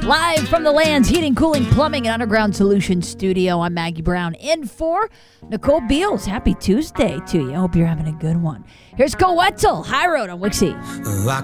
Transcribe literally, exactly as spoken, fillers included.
Live from the Land's Heating, Cooling, Plumbing, and Underground Solutions studio, I'm Maggie Brown in for Nicole Beals. Happy Tuesday to you. I hope you're having a good one. Here's Cole Wetzel, High Road on Wixie.